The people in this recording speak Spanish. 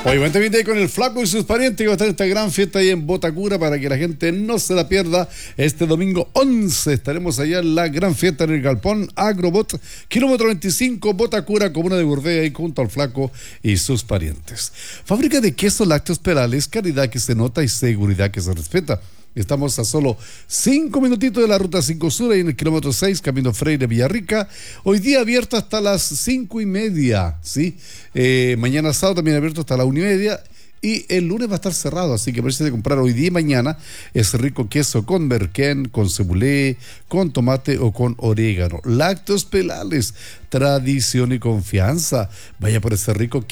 Obviamente viene con el Flaco y sus parientes que va a estar esta gran fiesta ahí en Botacura para que la gente no se la pierda. Este domingo 11 estaremos allá en la gran fiesta en el Galpón Agrobot, kilómetro 25, Botacura, comuna de Gurdea, ahí junto al Flaco y sus parientes. Fábrica de quesos lácteos Perales, calidad que se nota y seguridad que se respeta. Estamos a solo 5 minutitos de la ruta 5 Sur, ahí en el kilómetro 6, camino Freire Villarrica. Hoy día abierto hasta las 5:30, ¿sí? Mañana sábado también abierto hasta las 1:30. Y el lunes va a estar cerrado, así que parece de comprar hoy día y mañana ese rico queso con merquén, con cebulé, con tomate o con orégano. Lácteos Perales, tradición y confianza. Vaya por ese rico queso.